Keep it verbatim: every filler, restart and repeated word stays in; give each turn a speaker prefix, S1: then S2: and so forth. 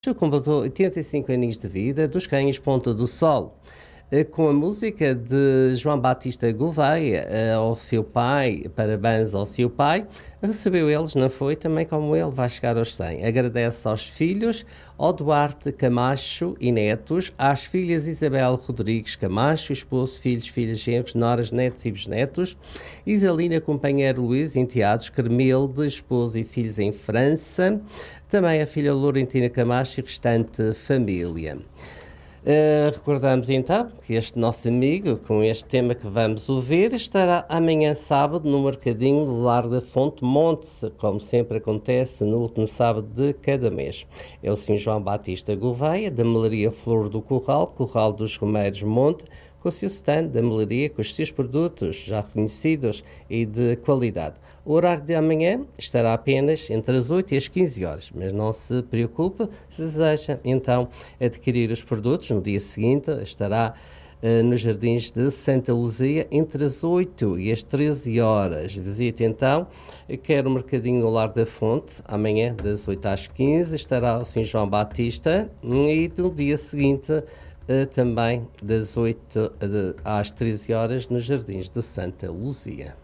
S1: Completou oitenta e cinco aninhos de vida, dos Cães Ponta do Sol, eh, com a música de João Batista Gouveia, eh, ao seu pai, parabéns ao seu pai, recebeu eles, não foi? Também como ele vai chegar aos cem. Agradece aos filhos, ao Duarte Camacho e netos, às filhas Isabel Rodrigues Camacho, esposo, filhos, filhas, genros, noras, netos e bisnetos, Isalina, companheiro Luís, enteados, Carmelde, esposo e filhos em França, também a filha Laurentina Camacho e restante família. Uh, recordamos então que este nosso amigo, com este tema que vamos ouvir, estará amanhã sábado no Mercadinho do Lar da Fonte Monte, como sempre acontece no último sábado de cada mês. É o senhor João Batista Gouveia, da Melaria Flor do Curral, Curral dos Romeiros Monte, com o seu stand da melaria, com os seus produtos já reconhecidos e de qualidade. O horário de amanhã estará apenas entre as oito e as quinze horas, mas não se preocupe, se deseja então adquirir os produtos, no dia seguinte estará uh, nos Jardins de Santa Luzia entre as oito e as treze horas. Visite então, quer o Mercadinho no Lar da Fonte, amanhã das oito às quinze, estará o senhor João Batista e no dia seguinte Uh, também das oito às treze horas nos Jardins de Santa Luzia.